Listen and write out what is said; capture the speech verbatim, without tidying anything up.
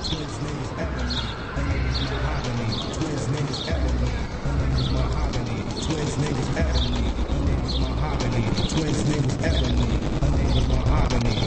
Twins name is Ebony. Her name is Mahogany. Twins name is Ebony. Her name is Mahogany. Twins name is Ebony. Her name is Mahogany. Twins name is Ebony. Her name is Mahogany.